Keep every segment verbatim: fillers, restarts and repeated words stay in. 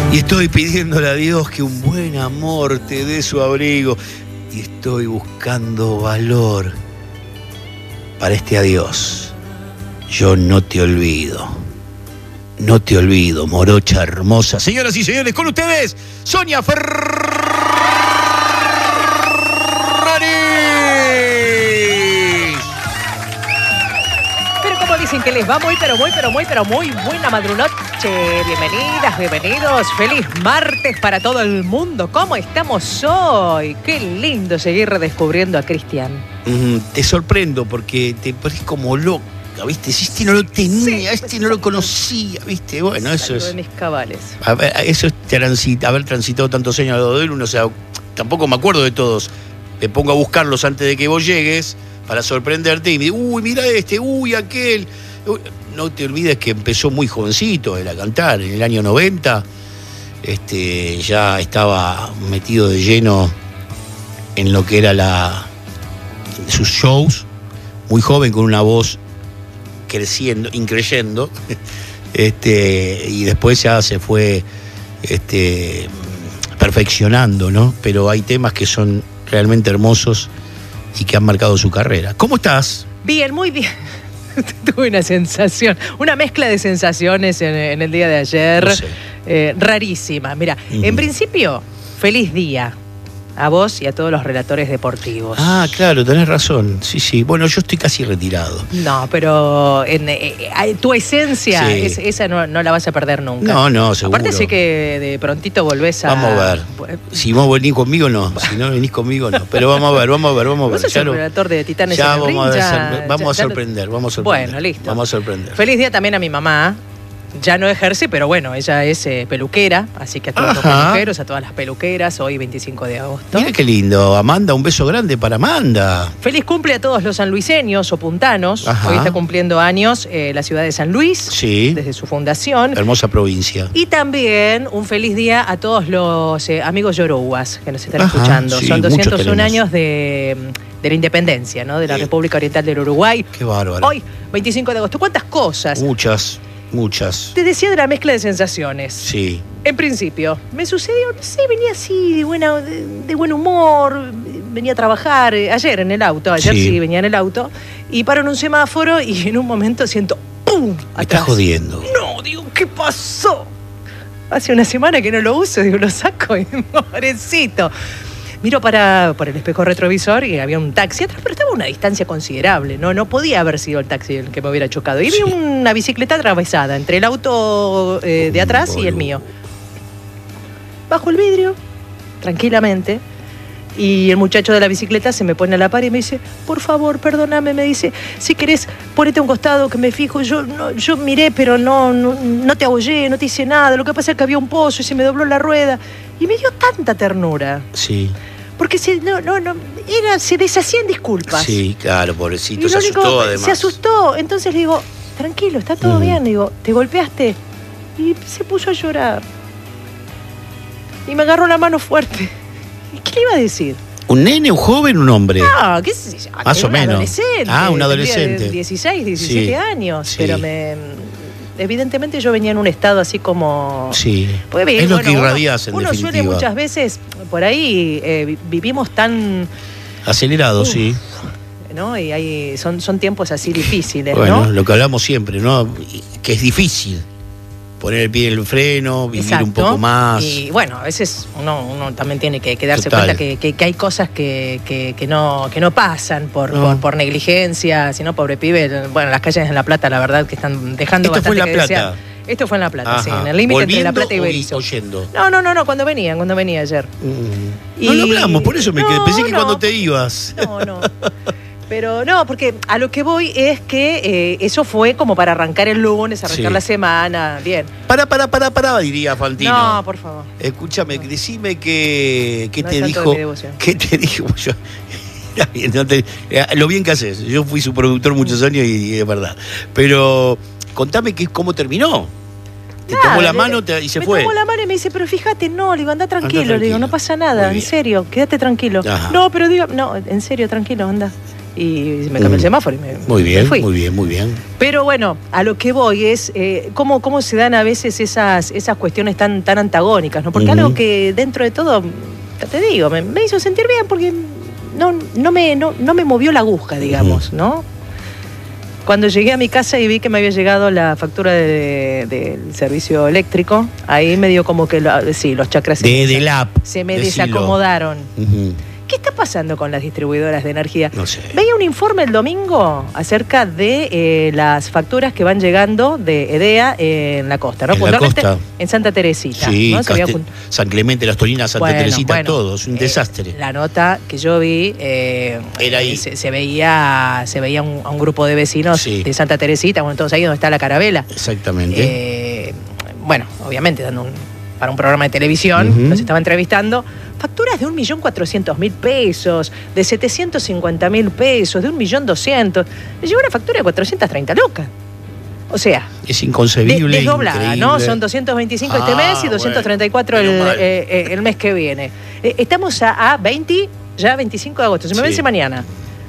Y estoy pidiéndole a Dios que un buen amor te dé su abrigo. Y estoy buscando valor para este adiós. Yo no te olvido. No te olvido, morocha hermosa. Señoras y señores, con ustedes, Sonia Ferrari. Pero como dicen que les va muy, pero muy, pero muy, pero muy buena madrunoche. Bienvenidas, bienvenidos. Feliz martes para todo el mundo. ¿Cómo estamos hoy? Qué lindo seguir redescubriendo a Cristian. Mm, te sorprendo porque te pones como loca, ¿viste? Este no lo tenía, Sí, este no lo conocía, ¿viste? Bueno, eso Salgo es... de mis cabales. A ver, eso es transit, haber transitado tantos años al lado de él. Uno, o sea, tampoco me acuerdo de todos. Me pongo a buscarlos antes de que vos llegues para sorprenderte y me digo, uy, mira este, uy, aquel. Uy, no te olvides que empezó muy jovencito él a cantar, en el año noventa. Este, ya estaba metido de lleno en lo que era la sus shows, muy joven, con una voz creciendo, increyendo, este, y después ya se fue este, perfeccionando, ¿no? Pero hay temas que son realmente hermosos y que han marcado su carrera. ¿Cómo estás? Bien, muy bien. Tuve una sensación, una mezcla de sensaciones en, en el día de ayer, No sé. eh, rarísima. Mira, Uh-huh. en principio, feliz día a vos y a todos los relatores deportivos. Ah, claro, tenés razón. Sí, sí. Bueno, yo estoy casi retirado. No, pero en, eh, eh, tu esencia, Sí. es- esa no, no la vas a perder nunca. No, no, seguro. Aparte sé que de prontito volvés a... Vamos a ver. Si vos venís conmigo, no. Si no venís conmigo, no. Pero vamos a ver, vamos a ver, vamos a Vos ver. sos Ya el lo- relator de Titanes ya en el vamos, ring, a, ya- desor- vamos ya- a ya lo- sorprender, vamos a sorprender. Bueno, listo. Vamos a sorprender. Feliz día también a mi mamá. Ya no ejerce, pero bueno, ella es eh, peluquera, así que a todos los Ajá. peluqueros, a todas las peluqueras, hoy veinticinco de agosto. Mira qué lindo. Amanda, un beso grande para Amanda. Feliz cumple a todos los sanluiseños o puntanos. Ajá. Hoy está cumpliendo años eh, la ciudad de San Luis, Sí. desde su fundación. Hermosa provincia. Y también un feliz día a todos los eh, amigos yoruas que nos están Ajá, escuchando. sí, Son muchos doscientos uno tenemos. años de, de la independencia, ¿no? De la Sí. República Oriental del Uruguay. Qué bárbaro. Hoy, veinticinco de agosto. ¿Cuántas cosas? Muchas, muchas. Te decía de la mezcla de sensaciones. Sí. En principio, me sucedió, no sé, venía así de, buena, de, de buen humor, venía a trabajar, eh, ayer en el auto, ayer sí. Sí. venía en el auto, y paro en un semáforo y en un momento siento ¡pum! Me estás jodiendo. No, digo, ¿qué pasó? Hace una semana que no lo uso, digo, lo saco y pobrecito. Miro para, por el espejo retrovisor y había un taxi atrás, pero estaba a una distancia considerable, ¿no? No podía haber sido el taxi el que me hubiera chocado. Y Sí. vi una bicicleta atravesada entre el auto eh, de atrás y el Boludo. mío. Bajo el vidrio, tranquilamente, y el muchacho de la bicicleta se me pone a la par y me dice, por favor, perdóname, me dice, si querés, ponete a un costado que me fijo, yo no, yo miré, pero no, no, no te abollé, no te hice nada, lo que pasa es que había un pozo y se me dobló la rueda. Y me dio tanta ternura, Sí. porque se, no, no, no, era, se deshacían disculpas. Sí, claro, Y pobrecito. lo Se único- asustó además. Se asustó, entonces le digo, tranquilo, está todo Mm. bien, le digo, ¿te golpeaste? Y se puso a llorar. Y me agarró la mano fuerte. ¿Y qué le iba a decir? ¿Un nene, un joven, un hombre? Ah, qué sé yo, Más era o un menos. adolescente. Ah, un tendría adolescente. de dieciséis, diecisiete Sí, años. sí. Pero me. Evidentemente yo venía en un estado así como. Sí. Puede venir, Es lo bueno, que uno- irradiás, en Uno suele definitiva. muchas veces, por ahí, eh, vi- vivimos tan. Acelerado, Uf, sí. ¿No? Y hay, son, son tiempos así difíciles, Bueno, ¿no? lo que hablamos siempre, ¿no? Y- Que es difícil poner el pie en el freno, vivir Exacto. un poco más. Y bueno, a veces uno, uno también tiene que, que darse Total. cuenta que, que- que hay cosas que, que- que no, que no pasan por, No. por, por negligencia, sino pobre pibe. Bueno, las calles en La Plata, la verdad, que están dejando Esto fue bastante en La que Plata. desear. Esto fue en La Plata, sí, Ajá. en el límite entre La ¿Volviendo Plata y o- Berizo. o yendo? No, no, no, no, cuando venían, cuando venía ayer. Mm. Y- No lo hablamos, por eso me quedé. No, Pensé que no. cuando te ibas. No, no. Pero no, porque a lo que voy es que eh, eso fue como para arrancar el lunes, arrancar Sí. la semana, bien. Para, para, para, para, diría Fantino. No, por favor. Escúchame, decime que, qué No te es santo de dijo. mi devoción. ¿Qué te dijo? Yo, Está bien, no te- eh, lo bien que haces. Yo fui su productor muchos años y, y es verdad. Pero contame que, cómo terminó. Te Nada, tomó la le- mano te- y se me fue. tomó la mano y me dice, pero fíjate, no, le digo, anda tranquilo, Anda le digo, tranquilo. no pasa nada, Muy en bien. serio, quédate tranquilo. Ajá. No, pero digo, no, en serio, tranquilo, anda. y me cambió mm. el semáforo y me, muy bien, me fui. Muy bien, muy bien. Pero bueno, a lo que voy es eh, cómo, cómo se dan a veces esas, esas cuestiones tan, tan antagónicas, ¿no? Porque uh-huh. algo que dentro de todo, te digo, me, me hizo sentir bien porque no, no, me, no, no me movió la aguja, digamos, uh-huh. ¿no? Cuando llegué a mi casa y vi que me había llegado la factura de, de, del servicio eléctrico, ahí me dio como que, lo, sí, los chakras de, se, de la app, se me decilo. desacomodaron. Uh-huh. ¿Qué está pasando con las distribuidoras de energía? No sé. Veía un informe el domingo acerca de eh, las facturas que van llegando de EDEA en la costa, ¿no? En la costa. En Santa Teresita. Sí, ¿no? Caste- había... San Clemente, Las Tolinas, Santa bueno, Teresita, bueno, todo. Es un eh, desastre. La nota que yo vi, eh, era ahí. Se, se veía, se veía un, a un grupo de vecinos sí. de Santa Teresita, bueno, todos ahí donde está la carabela. Exactamente. Eh, bueno, obviamente, dando un, para un programa de televisión, uh-huh. los estaba entrevistando. Facturas de un millón cuatrocientos mil pesos, de setecientos cincuenta mil pesos, de un millón doscientos. Me llegó una factura de cuatrocientos treinta lucas. O sea, es inconcebible. De, desdoblada, increíble. ¿no? Son doscientos veinticinco ah, este mes y doscientos treinta y cuatro bueno, el, eh, el mes que viene. Eh, estamos a, a veinte, ya veinticinco de agosto. Se me sí. vence mañana.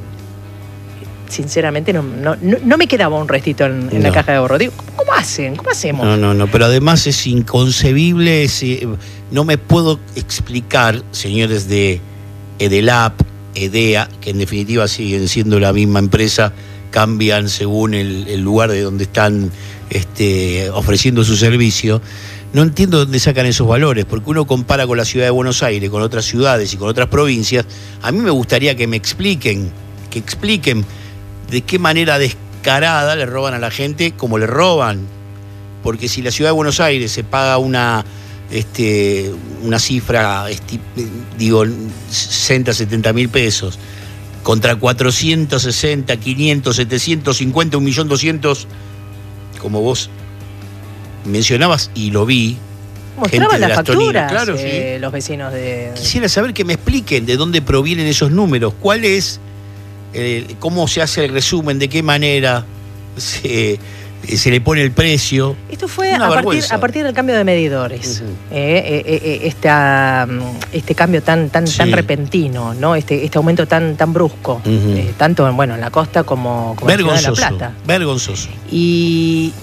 Sinceramente, no, no, no me quedaba un restito en, en no. la caja de ahorro. Digo, ¿cómo hacen? ¿Cómo hacemos? No, no, no, pero además es inconcebible. Es, no me puedo explicar, señores de Edelap, EDEA, que en definitiva siguen siendo la misma empresa, cambian según el, el lugar de donde están este, ofreciendo su servicio. No entiendo dónde sacan esos valores, porque uno compara con la ciudad de Buenos Aires, con otras ciudades y con otras provincias. A mí me gustaría que me expliquen, que expliquen de qué manera descarada le roban a la gente como le roban. Porque si la ciudad de Buenos Aires se paga una, este, una cifra, esti, digo, sesenta, setenta mil pesos, contra cuatrocientos sesenta, quinientos, setecientos cincuenta, un millón doscientos, como vos mencionabas y lo vi. Mostraban las, las facturas, claro, eh, sí. los vecinos de... Quisiera saber que me expliquen de dónde provienen esos números, cuál es, eh, cómo se hace el resumen, de qué manera se, se le pone el precio. Esto fue a partir, a partir del cambio de medidores. Uh-huh. eh, eh, eh, esta, este cambio tan, tan, sí. tan repentino, ¿no? Este, este aumento tan, tan brusco, uh-huh. eh, tanto bueno, en la costa como, como en la Ciudad de La Plata. Vergonzoso. Y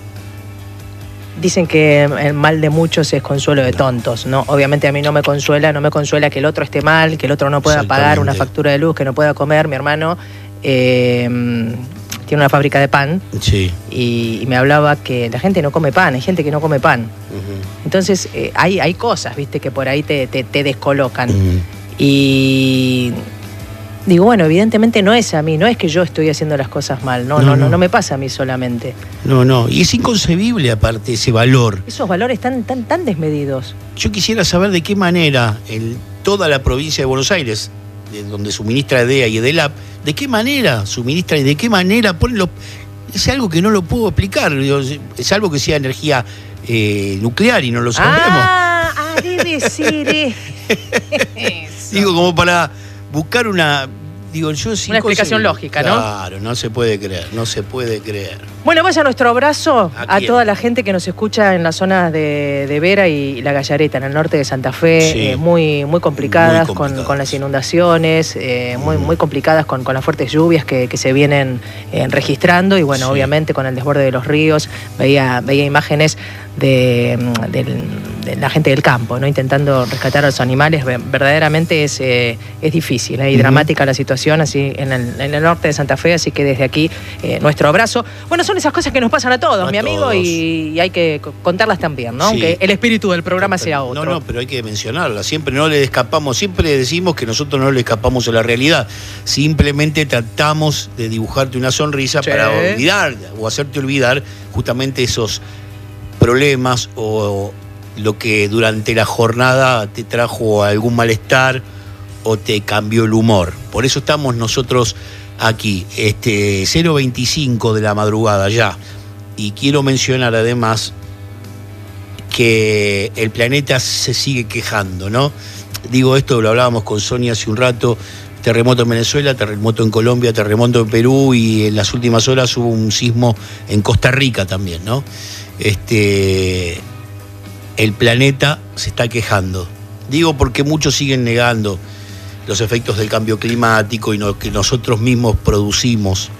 dicen que el mal de muchos es consuelo de tontos, ¿no? Obviamente a mí no me consuela, no me consuela que el otro esté mal, que el otro no pueda pagar una factura de luz, que no pueda comer. Mi hermano eh, tiene una fábrica de pan sí. y, y me hablaba que la gente no come pan, hay gente que no come pan. Uh-huh. Entonces eh, hay, hay cosas, viste, que por ahí te, te, te descolocan. Uh-huh. Y digo, bueno, evidentemente no es a mí, no es que yo estoy haciendo las cosas mal, no, no, no, no, no me pasa a mí solamente. No, no, y es inconcebible aparte ese valor. Esos valores tan, tan, tan desmedidos. Yo quisiera saber de qué manera en toda la provincia de Buenos Aires, de donde suministra EDEA y EDELAP, de qué manera suministra y de qué manera ponen los... Es algo que no lo puedo explicar, es algo que sea energía eh, nuclear y no lo sabemos. Ah, ah debe ser eso. Digo, como para buscar una... Digo, yo sí una explicación lógica, ¿no? Claro, no se puede creer, no se puede creer. Bueno, vaya nuestro abrazo ¿A, a toda la gente que nos escucha en las zonas de, de Vera y La Gallareta, en el norte de Santa Fe, sí. eh, muy, muy complicadas, muy Con, complicadas. con las inundaciones, eh, muy, mm. muy complicadas con, con las fuertes lluvias que, que se vienen eh, registrando y bueno, sí. obviamente con el desborde de los ríos, veía, veía imágenes de, de, de la gente del campo, ¿no? Intentando rescatar a los animales. Verdaderamente es, eh, es difícil ¿eh? y mm. dramática la situación así en el, en el norte de Santa Fe, así que desde aquí eh, nuestro abrazo. Bueno, son esas cosas que nos pasan a todos, a mi amigo, todos. Y, y hay que contarlas también, ¿no? Sí. Aunque el espíritu del programa pero, sea otro. No, no, pero hay que mencionarlas. Siempre no le escapamos, siempre decimos que nosotros no le escapamos a la realidad. Simplemente tratamos de dibujarte una sonrisa sí. para olvidar o hacerte olvidar justamente esos problemas o lo que durante la jornada te trajo algún malestar o te cambió el humor. Por eso estamos nosotros aquí, este cero veinticinco de la madrugada ya. Y quiero mencionar además que el planeta se sigue quejando, ¿no? Digo esto, lo hablábamos con Sonia hace un rato, terremoto en Venezuela, terremoto en Colombia, terremoto en Perú y en las últimas horas hubo un sismo en Costa Rica también, ¿no? Este, el planeta se está quejando. Digo porque muchos siguen negando los efectos del cambio climático y lo que nosotros mismos producimos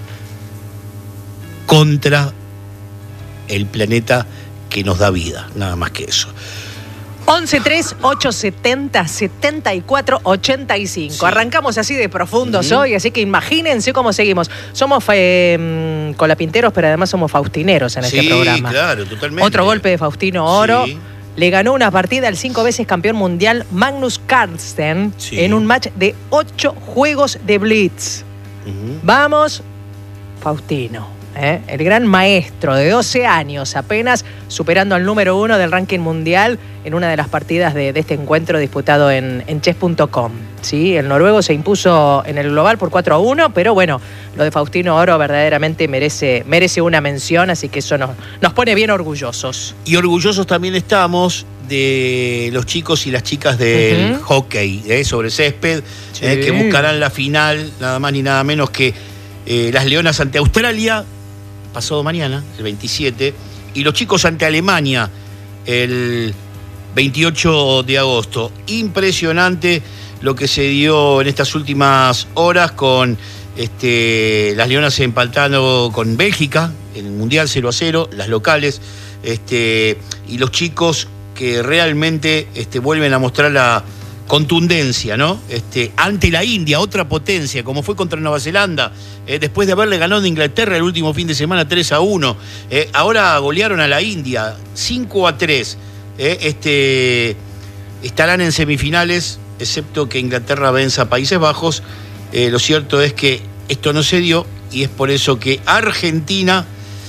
contra el planeta que nos da vida, nada más que eso. once tres ocho setenta setenta y cuatro ochenta y cinco. Sí. Arrancamos así de profundos uh-huh. hoy, así que imagínense cómo seguimos. Somos eh, colapinteros, pero además somos faustineros en sí, este programa. Sí, claro, totalmente. Otro golpe de Faustino Oro. Sí. Le ganó una partida al cinco veces campeón mundial Magnus Carlsen sí. en un match de ocho juegos de Blitz. Uh-huh. Vamos, Faustino. ¿Eh? El gran maestro de doce años, apenas superando al número uno del ranking mundial en una de las partidas de, de este encuentro disputado en, en chess punto com. ¿Sí? El noruego se impuso en el global por cuatro a uno, pero bueno, lo de Faustino Oro verdaderamente merece, merece una mención, así que eso nos, nos pone bien orgullosos. Y orgullosos también estamos de los chicos y las chicas del uh-huh. hockey ¿eh? sobre césped, sí. eh, que buscarán la final, nada más ni nada menos que eh, las Leonas ante Australia, pasado mañana, el veintisiete, y los chicos ante Alemania el veintiocho de agosto. Impresionante lo que se dio en estas últimas horas con este, las Leonas empatando con Bélgica en el Mundial cero a cero, las locales, este, y los chicos que realmente este, vuelven a mostrar la contundencia, ¿no? Este, ante la India, otra potencia, como fue contra Nueva Zelanda, eh, después de haberle ganado a Inglaterra el último fin de semana tres a uno. Eh, ahora golearon a la India cinco a tres. Eh, este, estarán en semifinales, excepto que Inglaterra venza a Países Bajos. Eh, lo cierto es que esto no se dio y es por eso que Argentina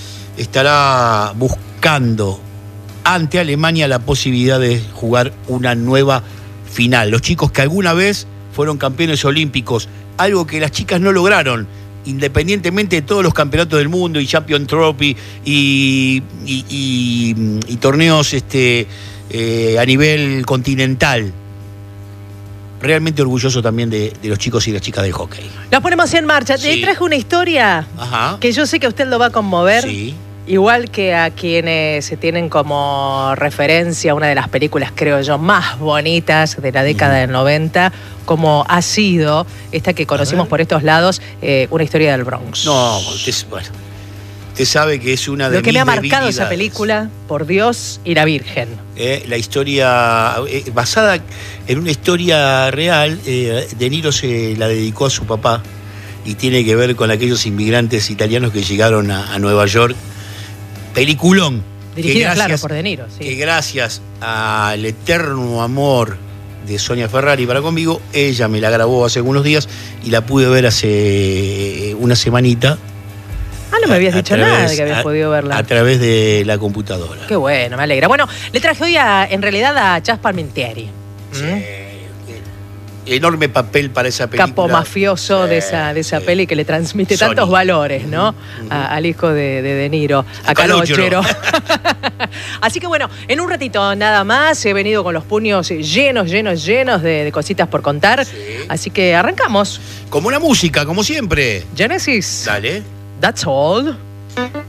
estará buscando ante Alemania la posibilidad de jugar una nueva final. Los chicos que alguna vez fueron campeones olímpicos, algo que las chicas no lograron, independientemente de todos los campeonatos del mundo y Champion Trophy y, y, y, y torneos este, eh, a nivel continental. Realmente orgulloso también de, de los chicos y las chicas del hockey. Los ponemos en marcha. Sí. Te traje una historia Ajá. que yo sé que a usted lo va a conmover. Sí. Igual que a quienes se tienen como referencia una de las películas, creo yo, más bonitas de la década mm. del noventa, como ha sido esta que conocimos por estos lados, eh, Una historia del Bronx. No, usted, bueno, usted sabe que es una de Lo que mis me ha marcado debilidades. Esa película, por Dios y la Virgen. Eh, la historia, eh, basada en una historia real, eh, De Niro se la dedicó a su papá y tiene que ver con aquellos inmigrantes italianos que llegaron a, a Nueva York. Peliculón. Dirigida, claro, por De Niro. Sí. Que gracias al eterno amor de Sonia Ferrari para conmigo, ella me la grabó hace algunos días y la pude ver hace una semanita. Ah, no me habías dicho través, nada de que habías a, podido verla. A través de la computadora. Qué bueno, me alegra. Bueno, le traje hoy a, en realidad a Chas Parmentieri. Sí. ¿Mm? Enorme papel para esa película. Capo mafioso sí, de esa, de esa sí. peli que le transmite Sony. Tantos valores, ¿no? Uh-huh. a, al hijo de De, de Niro, a Calogero. Así que bueno, en un ratito nada más, he venido con los puños llenos, llenos, llenos de, de cositas por contar. Sí. Así que arrancamos. Como una música, como siempre. Genesis. Dale. That's all.